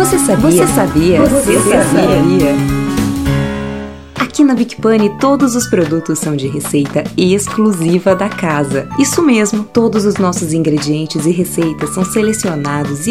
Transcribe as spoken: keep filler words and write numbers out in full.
Você sabia? Você sabia? Você sabia? Aqui na Bic Pane, todos os produtos são de receita exclusiva da casa. Isso mesmo, todos os nossos ingredientes e receitas são selecionados e